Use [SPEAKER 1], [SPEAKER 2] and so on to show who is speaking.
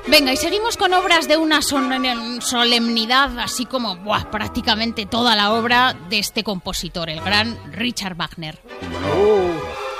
[SPEAKER 1] Venga, y seguimos con obras de una solemnidad, así como prácticamente toda la obra de este compositor, el gran Richard Wagner.
[SPEAKER 2] Oh.